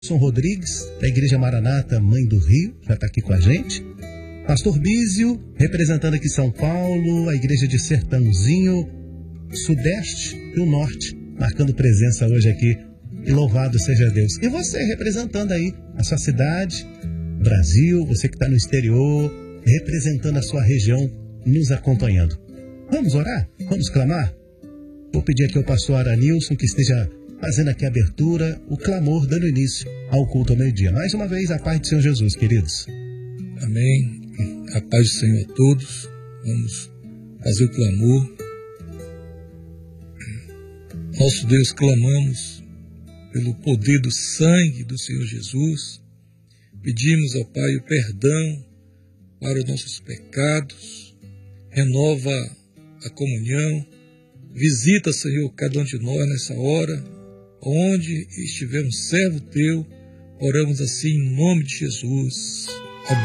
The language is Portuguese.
São Rodrigues, da Igreja Maranata, Mãe do Rio, já está aqui com a gente. Pastor Bísio, representando aqui São Paulo, a Igreja de Sertãozinho, Sudeste e o Norte, marcando presença hoje aqui. E louvado seja Deus. E você, representando aí a sua cidade, Brasil, você que está no exterior, representando a sua região, nos acompanhando. Vamos orar? Vamos clamar? Vou pedir aqui ao pastor Aranilson que esteja fazendo aqui a abertura, o clamor, dando início ao culto ao meio-dia. Mais uma vez, a paz do Senhor Jesus, queridos. Amém. A paz do Senhor a todos. Vamos fazer o clamor. Nosso Deus, clamamos pelo poder do sangue do Senhor Jesus. Pedimos ao Pai o perdão para os nossos pecados. Renova a comunhão. Visita, Senhor, cada um de nós nessa hora. Onde estiver um servo teu, oramos assim em nome de Jesus.